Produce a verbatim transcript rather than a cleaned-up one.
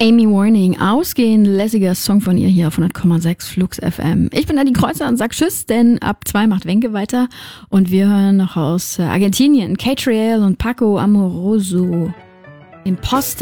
Amy Warning, ausgehend lässiger Song von ihr hier auf hundert Komma sechs Flux F M. Ich bin Adi Kreuzer und sag Tschüss, denn ab zwei macht Wenke weiter und wir hören noch aus Argentinien Catriel und Paco Amoroso, Imposter.